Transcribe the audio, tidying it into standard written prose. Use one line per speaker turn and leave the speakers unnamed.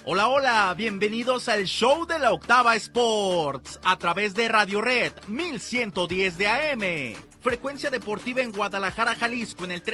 Hola, hola, bienvenidos al show de la Octava Sports a través de Radio Red 1110 de AM. Frecuencia deportiva en Guadalajara, Jalisco en el